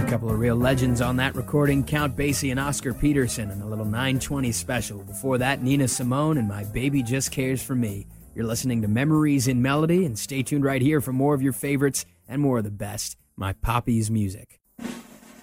A couple of real legends on that recording, Count Basie and Oscar Peterson, and a little 920 special. Before that, Nina Simone and My Baby Just Cares for Me. You're listening to Memories in Melody, and stay tuned right here for more of your favorites and more of the best, My Poppy's music.